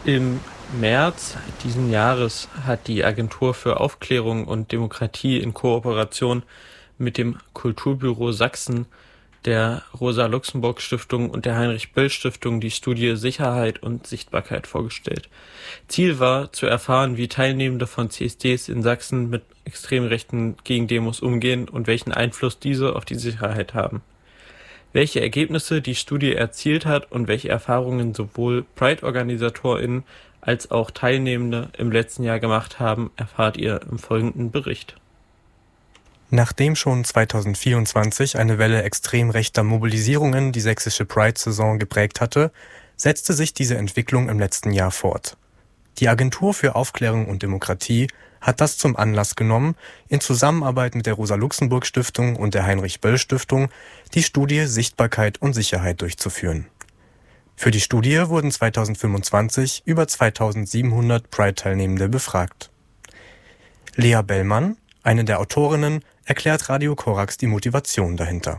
Im März diesen Jahres hat die Agentur für Aufklärung und Demokratie in Kooperation mit dem Kulturbüro Sachsen, der Rosa-Luxemburg-Stiftung und der Heinrich-Böll-Stiftung die Studie Sicherheit und Sichtbarkeit vorgestellt. Ziel war, zu erfahren, wie Teilnehmende von CSDs in Sachsen mit extrem rechten Gegendemos umgehen und welchen Einfluss diese auf die Sicherheit haben. Welche Ergebnisse die Studie erzielt hat und welche Erfahrungen sowohl Pride-OrganisatorInnen als auch Teilnehmende im letzten Jahr gemacht haben, erfahrt ihr im folgenden Bericht. Nachdem schon 2024 eine Welle extrem rechter Mobilisierungen die sächsische Pride-Saison geprägt hatte, setzte sich diese Entwicklung im letzten Jahr fort. Die Agentur für Aufklärung und Demokratie hat das zum Anlass genommen, in Zusammenarbeit mit der Rosa-Luxemburg-Stiftung und der Heinrich-Böll-Stiftung die Studie Sichtbarkeit und Sicherheit durchzuführen. Für die Studie wurden 2025 über 2700 Pride-Teilnehmende befragt. Lea Bellmann, eine der Autorinnen, erklärt Radio Korax die Motivation dahinter.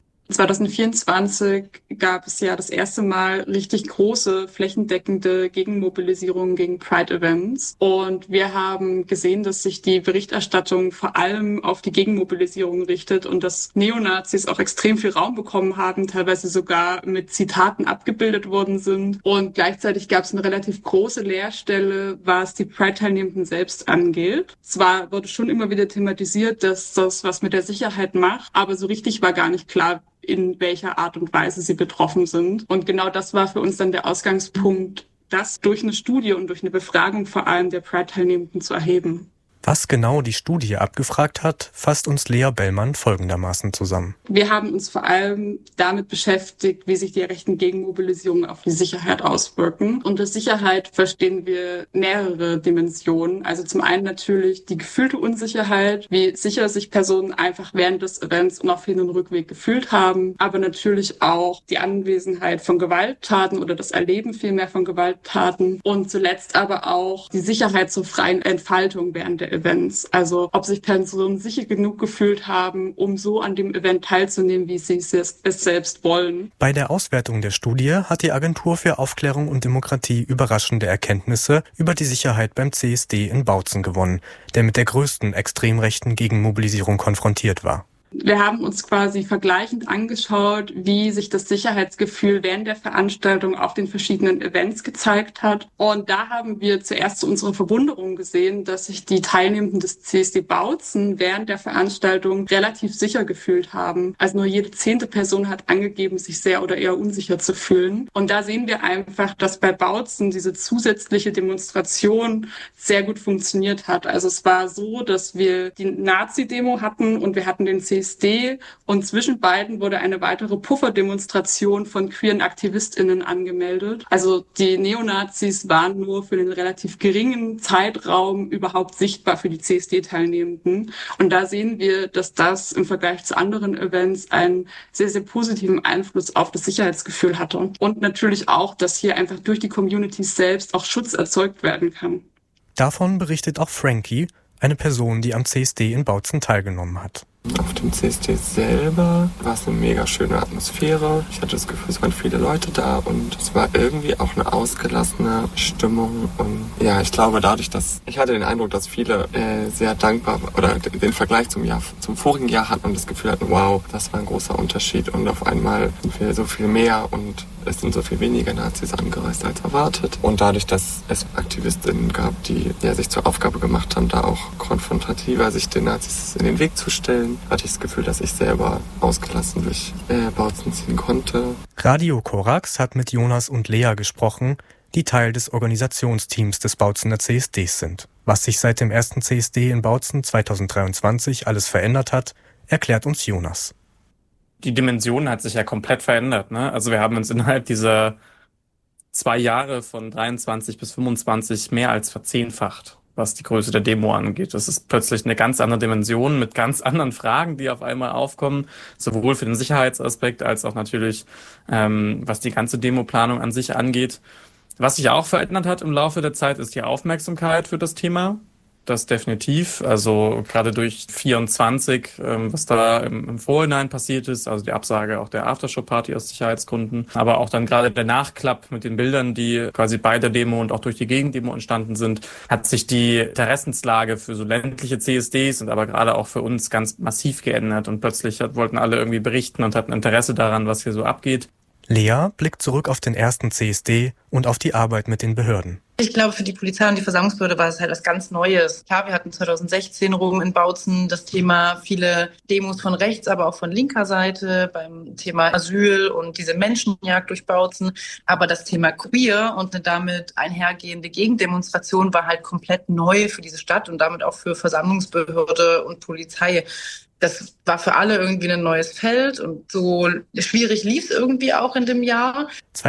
2024 gab es ja das erste Mal richtig große, flächendeckende Gegenmobilisierungen gegen Pride-Events. Und wir haben gesehen, dass sich die Berichterstattung vor allem auf die Gegenmobilisierung richtet und dass Neonazis auch extrem viel Raum bekommen haben, teilweise sogar mit Zitaten abgebildet worden sind. Und gleichzeitig gab es eine relativ große Leerstelle, was die Pride-Teilnehmenden selbst angeht. Zwar wurde schon immer wieder thematisiert, dass das was mit der Sicherheit macht, aber so richtig war gar nicht klar, in welcher Art und Weise sie betroffen sind. Und genau das war für uns dann der Ausgangspunkt, das durch eine Studie und durch eine Befragung vor allem der Pride-Teilnehmenden zu erheben. Was genau die Studie abgefragt hat, fasst uns Lea Bellmann folgendermaßen zusammen. Wir haben uns vor allem damit beschäftigt, wie sich die rechten Gegenmobilisierungen auf die Sicherheit auswirken. Unter Sicherheit verstehen wir mehrere Dimensionen. Also zum einen natürlich die gefühlte Unsicherheit, wie sicher sich Personen einfach während des Events und auf Hin- und Rückweg gefühlt haben. Aber natürlich auch die Anwesenheit von Gewalttaten oder das Erleben vielmehr von Gewalttaten. Und zuletzt aber auch die Sicherheit zur freien Entfaltung während der Events. Also ob sich Personen sicher genug gefühlt haben, um so an dem Event teilzunehmen, wie sie es selbst wollen. Bei der Auswertung der Studie hat die Agentur für Aufklärung und Demokratie überraschende Erkenntnisse über die Sicherheit beim CSD in Bautzen gewonnen, der mit der größten extrem rechten Gegenmobilisierung konfrontiert war. Wir haben uns quasi vergleichend angeschaut, wie sich das Sicherheitsgefühl während der Veranstaltung auf den verschiedenen Events gezeigt hat. Und da haben wir zuerst zu unserer Verwunderung gesehen, dass sich die Teilnehmenden des CSD Bautzen während der Veranstaltung relativ sicher gefühlt haben. Also nur jede 10. Person hat angegeben, sich sehr oder eher unsicher zu fühlen. Und da sehen wir einfach, dass bei Bautzen diese zusätzliche Demonstration sehr gut funktioniert hat. Also es war so, dass wir die Nazi-Demo hatten und wir hatten den CSD und zwischen beiden wurde eine weitere Pufferdemonstration von queeren AktivistInnen angemeldet. Also die Neonazis waren nur für den relativ geringen Zeitraum überhaupt sichtbar für die CSD-Teilnehmenden. Und da sehen wir, dass das im Vergleich zu anderen Events einen sehr, sehr positiven Einfluss auf das Sicherheitsgefühl hatte. Und natürlich auch, dass hier einfach durch die Communities selbst auch Schutz erzeugt werden kann. Davon berichtet auch Frankie, eine Person, die am CSD in Bautzen teilgenommen hat. Auf dem CSD selber war es eine mega schöne Atmosphäre. Ich hatte das Gefühl, es waren viele Leute da und es war irgendwie auch eine ausgelassene Stimmung. Und ja, ich glaube dadurch, dass ich hatte den Eindruck, dass viele sehr dankbar oder den Vergleich zum vorigen Jahr hatten und das Gefühl hatten, wow, das war ein großer Unterschied und auf einmal sind wir so viel mehr und es sind so viel weniger Nazis angereist als erwartet. Und dadurch, dass es AktivistInnen gab, die sich zur Aufgabe gemacht haben, da auch konfrontativer sich den Nazis in den Weg zu stellen, hatte ich das Gefühl, dass ich selber ausgelassen durch Bautzen ziehen konnte. Radio Korax hat mit Jonas und Lea gesprochen, die Teil des Organisationsteams des Bautzener CSDs sind. Was sich seit dem ersten CSD in Bautzen 2023 alles verändert hat, erklärt uns Jonas. Die Dimension hat sich ja komplett verändert, ne? Also wir haben uns innerhalb dieser 2 Jahre von 23 bis 25 mehr als verzehnfacht, was die Größe der Demo angeht. Das ist plötzlich eine ganz andere Dimension mit ganz anderen Fragen, die auf einmal aufkommen, sowohl für den Sicherheitsaspekt als auch natürlich, was die ganze Demoplanung an sich angeht. Was sich auch verändert hat im Laufe der Zeit, ist die Aufmerksamkeit für das Thema. Das definitiv. Also gerade durch 24, was da im Vorhinein passiert ist, also die Absage auch der Aftershow-Party aus Sicherheitsgründen, aber auch dann gerade der Nachklapp mit den Bildern, die quasi bei der Demo und auch durch die Gegendemo entstanden sind, hat sich die Interessenslage für so ländliche CSDs und aber gerade auch für uns ganz massiv geändert und plötzlich wollten alle irgendwie berichten und hatten Interesse daran, was hier so abgeht. Lea blickt zurück auf den ersten CSD und auf die Arbeit mit den Behörden. Ich glaube, für die Polizei und die Versammlungsbehörde war es halt was ganz Neues. Klar, wir hatten 2016 rum in Bautzen das Thema viele Demos von rechts, aber auch von linker Seite beim Thema Asyl und diese Menschenjagd durch Bautzen. Aber das Thema Queer und eine damit einhergehende Gegendemonstration war halt komplett neu für diese Stadt und damit auch für Versammlungsbehörde und Polizei. Das war für alle irgendwie ein neues Feld und so schwierig lief es irgendwie auch in dem Jahr.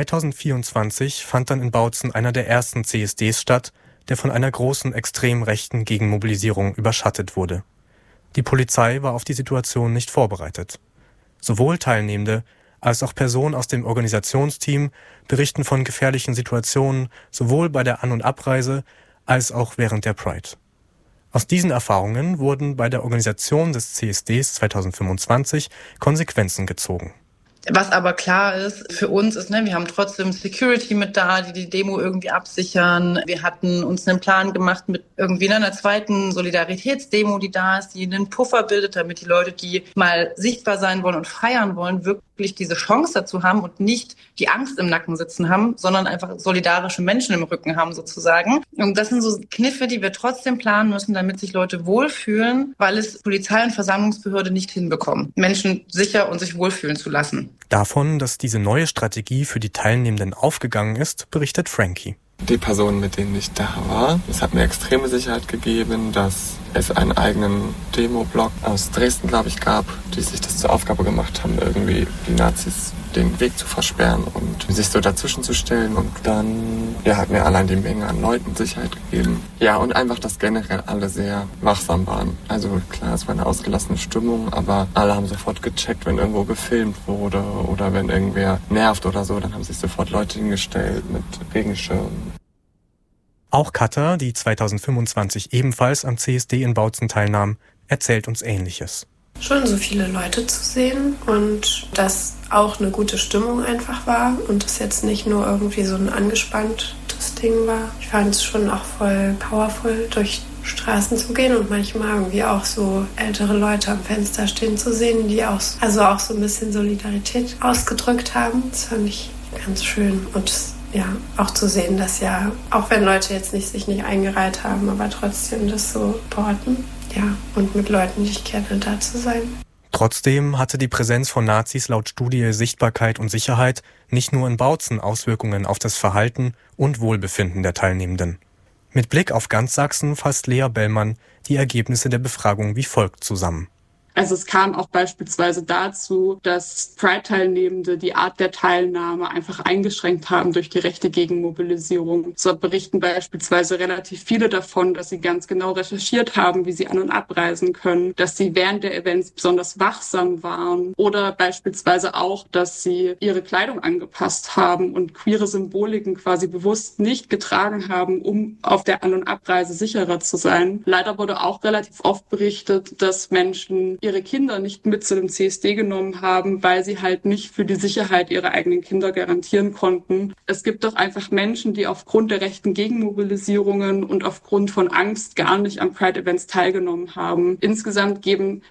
2024 fand dann in Bautzen einer der ersten CSDs statt, der von einer großen extrem rechten Gegenmobilisierung überschattet wurde. Die Polizei war auf die Situation nicht vorbereitet. Sowohl Teilnehmende als auch Personen aus dem Organisationsteam berichten von gefährlichen Situationen sowohl bei der An- und Abreise als auch während der Pride. Aus diesen Erfahrungen wurden bei der Organisation des CSDs 2025 Konsequenzen gezogen. Was aber klar ist, für uns ist, wir haben trotzdem Security mit da, die Demo irgendwie absichern. Wir hatten uns einen Plan gemacht mit irgendwie einer zweiten Solidaritätsdemo, die da ist, die einen Puffer bildet, damit die Leute, die mal sichtbar sein wollen und feiern wollen, wirklich diese Chance dazu haben und nicht die Angst im Nacken sitzen haben, sondern einfach solidarische Menschen im Rücken haben sozusagen. Und das sind so Kniffe, die wir trotzdem planen müssen, damit sich Leute wohlfühlen, weil es Polizei und Versammlungsbehörde nicht hinbekommen, Menschen sicher und sich wohlfühlen zu lassen. Davon, dass diese neue Strategie für die Teilnehmenden aufgegangen ist, berichtet Frankie. Die Personen, mit denen ich da war, es hat mir extreme Sicherheit gegeben, dass es einen eigenen Demo-Blog aus Dresden, glaube ich, gab, die sich das zur Aufgabe gemacht haben, irgendwie die Nazis den Weg zu versperren und sich so dazwischen zu stellen. Und dann hat mir allein die Menge an Leuten Sicherheit gegeben. Ja, und einfach, dass generell alle sehr wachsam waren. Also klar, es war eine ausgelassene Stimmung, aber alle haben sofort gecheckt, wenn irgendwo gefilmt wurde oder wenn irgendwer nervt oder so, dann haben sich sofort Leute hingestellt mit Regenschirmen. Auch Katha, die 2025 ebenfalls am CSD in Bautzen teilnahm, erzählt uns Ähnliches. Schon so viele Leute zu sehen und dass auch eine gute Stimmung einfach war und es jetzt nicht nur irgendwie so ein angespanntes Ding war. Ich fand es schon auch voll powerful, durch Straßen zu gehen und manchmal irgendwie auch so ältere Leute am Fenster stehen zu sehen, die auch so ein bisschen Solidarität ausgedrückt haben. Das fand ich ganz schön und ja, auch zu sehen, dass ja, auch wenn Leute jetzt sich nicht eingereiht haben, aber trotzdem das so supporten. Ja, und mit Leuten, die ich kenne, da zu sein. Trotzdem hatte die Präsenz von Nazis laut Studie Sichtbarkeit und Sicherheit nicht nur in Bautzen Auswirkungen auf das Verhalten und Wohlbefinden der Teilnehmenden. Mit Blick auf ganz Sachsen fasst Lea Bellmann die Ergebnisse der Befragung wie folgt zusammen. Also es kam auch beispielsweise dazu, dass Pride-Teilnehmende die Art der Teilnahme einfach eingeschränkt haben durch die rechte Gegenmobilisierung. So berichten beispielsweise relativ viele davon, dass sie ganz genau recherchiert haben, wie sie an- und abreisen können, dass sie während der Events besonders wachsam waren oder beispielsweise auch, dass sie ihre Kleidung angepasst haben und queere Symboliken quasi bewusst nicht getragen haben, um auf der An- und Abreise sicherer zu sein. Leider wurde auch relativ oft berichtet, dass Menschen ihre Kinder nicht mit zu dem CSD genommen haben, weil sie halt nicht für die Sicherheit ihrer eigenen Kinder garantieren konnten. Es gibt doch einfach Menschen, die aufgrund der rechten Gegenmobilisierungen und aufgrund von Angst gar nicht am Pride-Events teilgenommen haben. Insgesamt geben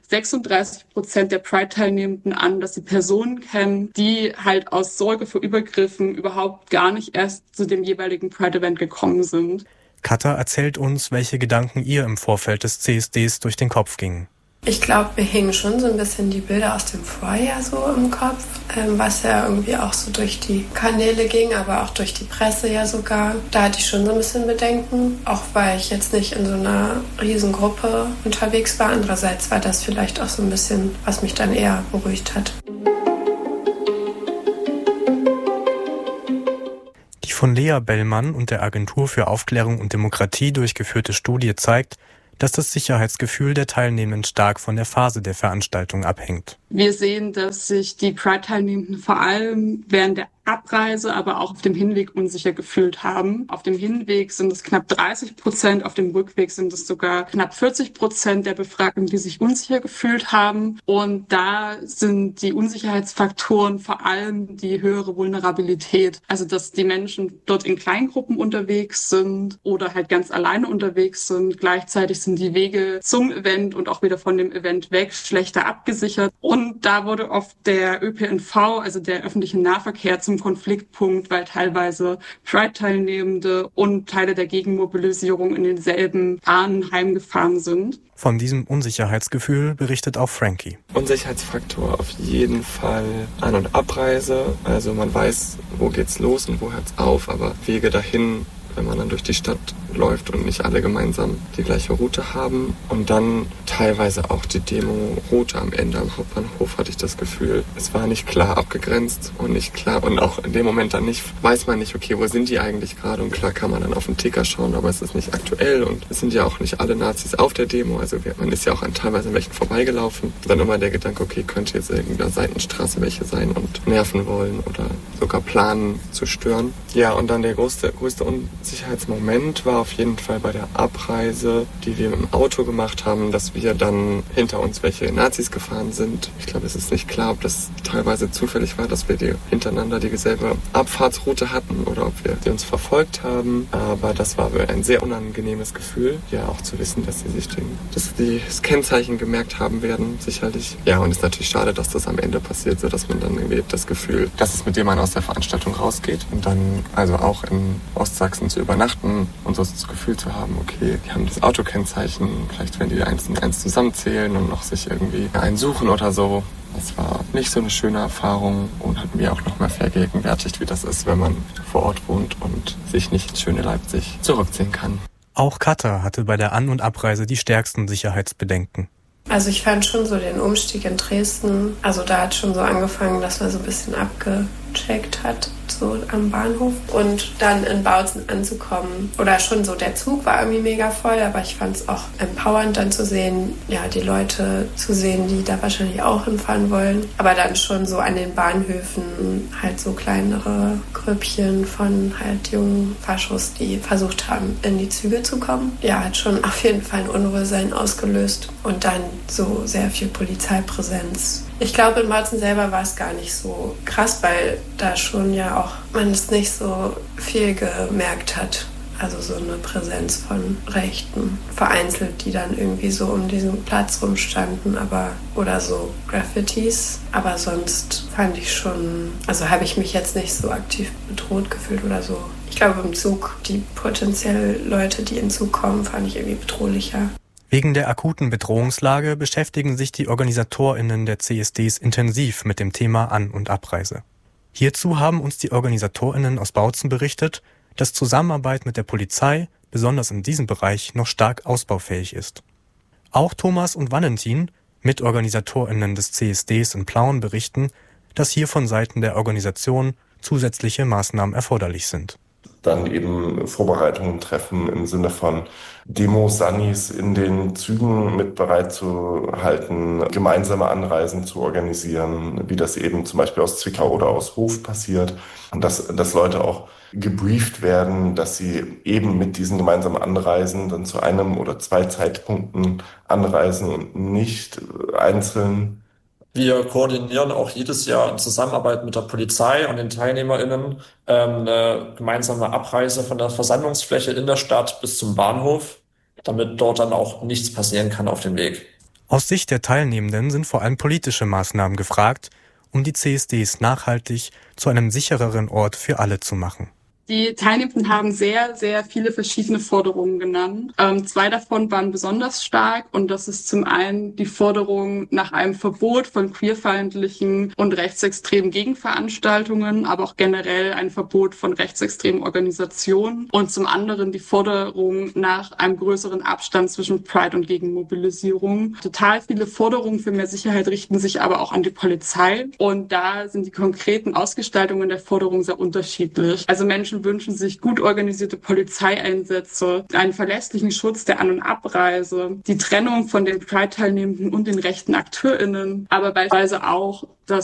36% der Pride-Teilnehmenden an, dass sie Personen kennen, die halt aus Sorge vor Übergriffen überhaupt gar nicht erst zu dem jeweiligen Pride-Event gekommen sind. Katha erzählt uns, welche Gedanken ihr im Vorfeld des CSDs durch den Kopf gingen. Ich glaube, mir hingen schon so ein bisschen die Bilder aus dem Vorjahr so im Kopf, was ja irgendwie auch so durch die Kanäle ging, aber auch durch die Presse ja sogar. Da hatte ich schon so ein bisschen Bedenken, auch weil ich jetzt nicht in so einer Riesengruppe unterwegs war. Andererseits war das vielleicht auch so ein bisschen, was mich dann eher beruhigt hat. Die von Lea Bellmann und der Agentur für Aufklärung und Demokratie durchgeführte Studie zeigt, dass das Sicherheitsgefühl der Teilnehmenden stark von der Phase der Veranstaltung abhängt. Wir sehen, dass sich die Pride-Teilnehmenden vor allem während der Abreise, aber auch auf dem Hinweg unsicher gefühlt haben. Auf dem Hinweg sind es knapp 30%, auf dem Rückweg sind es sogar knapp 40% der Befragten, die sich unsicher gefühlt haben. Und da sind die Unsicherheitsfaktoren vor allem die höhere Vulnerabilität. Also, dass die Menschen dort in Kleingruppen unterwegs sind oder halt ganz alleine unterwegs sind. Gleichzeitig sind die Wege zum Event und auch wieder von dem Event weg schlechter abgesichert. Und da wurde oft der ÖPNV, also der öffentliche Nahverkehr, zum Konfliktpunkt, weil teilweise Pride-Teilnehmende und Teile der Gegenmobilisierung in denselben Bahnen heimgefahren sind. Von diesem Unsicherheitsgefühl berichtet auch Frankie. Unsicherheitsfaktor auf jeden Fall An- und Abreise. Also man weiß, wo geht's los und wo hört's auf, aber Wege dahin, wenn man dann durch die Stadt läuft und nicht alle gemeinsam die gleiche Route haben. Und dann teilweise auch die Demo-Route am Ende am Hauptbahnhof, hatte ich das Gefühl. Es war nicht klar abgegrenzt und nicht klar. Und auch in dem Moment dann nicht, weiß man nicht, okay, wo sind die eigentlich gerade? Und klar kann man dann auf den Ticker schauen, aber es ist nicht aktuell. Und es sind ja auch nicht alle Nazis auf der Demo. Also man ist ja auch teilweise an welchen vorbeigelaufen. Dann immer der Gedanke, okay, könnte jetzt irgendeiner Seitenstraße welche sein und nerven wollen oder sogar planen zu stören. Ja, und dann der größte Unsicherheitsmoment war auf jeden Fall bei der Abreise, die wir im Auto gemacht haben, dass wir dann hinter uns welche Nazis gefahren sind. Ich glaube, es ist nicht klar, ob das teilweise zufällig war, dass wir hintereinander dieselbe Abfahrtsroute hatten oder ob wir die uns verfolgt haben. Aber das war ein sehr unangenehmes Gefühl. Ja, auch zu wissen, dass sie sich das Kennzeichen gemerkt haben werden, sicherlich. Ja, und es ist natürlich schade, dass das am Ende passiert, so dass man dann irgendwie das Gefühl, dass es mit dem man aus der Veranstaltung rausgeht und dann also auch in Ostsachsen zu übernachten und so das Gefühl zu haben, okay, die haben das Autokennzeichen, vielleicht werden die eins und eins zusammenzählen und noch sich irgendwie einsuchen oder so. Das war nicht so eine schöne Erfahrung und hat mir auch noch mal vergegenwärtigt, wie das ist, wenn man vor Ort wohnt und sich nicht ins schöne Leipzig zurückziehen kann. Auch Katha hatte bei der An- und Abreise die stärksten Sicherheitsbedenken. Also ich fand schon so den Umstieg in Dresden, also da hat schon so angefangen, dass man so ein bisschen abgecheckt hat, so am Bahnhof. Und dann in Bautzen anzukommen, oder schon so, der Zug war irgendwie mega voll, aber ich fand es auch empowernd dann zu sehen, ja, die Leute zu sehen, die da wahrscheinlich auch hinfahren wollen. Aber dann schon so an den Bahnhöfen halt so kleinere Grüppchen von halt jungen Faschos, die versucht haben, in die Züge zu kommen. Ja, hat schon auf jeden Fall ein Unwohlsein ausgelöst. Und dann so sehr viel Polizeipräsenz. Ich glaube, in Bautzen selber war es gar nicht so krass, weil da schon ja auch man es nicht so viel gemerkt hat. Also so eine Präsenz von Rechten, vereinzelt, die dann irgendwie so um diesen Platz rumstanden, oder so Graffitis. Aber sonst fand ich schon, also habe ich mich jetzt nicht so aktiv bedroht gefühlt oder so. Ich glaube, im Zug, die potenziell Leute, die in den Zug kommen, fand ich irgendwie bedrohlicher. Wegen der akuten Bedrohungslage beschäftigen sich die OrganisatorInnen der CSDs intensiv mit dem Thema An- und Abreise. Hierzu haben uns die OrganisatorInnen aus Bautzen berichtet, dass Zusammenarbeit mit der Polizei, besonders in diesem Bereich, noch stark ausbaufähig ist. Auch Thomas und Valentin, MitorganisatorInnen des CSDs in Plauen, berichten, dass hier von Seiten der Organisation zusätzliche Maßnahmen erforderlich sind. Dann eben Vorbereitungen treffen im Sinne von Demos, Sannis in den Zügen mit bereit zu halten, gemeinsame Anreisen zu organisieren, wie das eben zum Beispiel aus Zwickau oder aus Hof passiert. Und dass Leute auch gebrieft werden, dass sie eben mit diesen gemeinsamen Anreisen dann zu einem oder zwei Zeitpunkten anreisen und nicht einzeln. Wir koordinieren auch jedes Jahr in Zusammenarbeit mit der Polizei und den TeilnehmerInnen eine gemeinsame Abreise von der Versammlungsfläche in der Stadt bis zum Bahnhof, damit dort dann auch nichts passieren kann auf dem Weg. Aus Sicht der Teilnehmenden sind vor allem politische Maßnahmen gefragt, um die CSDs nachhaltig zu einem sichereren Ort für alle zu machen. Die Teilnehmenden haben sehr, sehr viele verschiedene Forderungen genannt. 2 davon waren besonders stark und das ist zum einen die Forderung nach einem Verbot von queerfeindlichen und rechtsextremen Gegenveranstaltungen, aber auch generell ein Verbot von rechtsextremen Organisationen und zum anderen die Forderung nach einem größeren Abstand zwischen Pride und Gegenmobilisierung. Total viele Forderungen für mehr Sicherheit richten sich aber auch an die Polizei und da sind die konkreten Ausgestaltungen der Forderungen sehr unterschiedlich. Also Menschen Menschen wünschen sich gut organisierte Polizeieinsätze, einen verlässlichen Schutz der An- und Abreise, die Trennung von den Pride-Teilnehmenden und den rechten AkteurInnen, aber beispielsweise auch, dass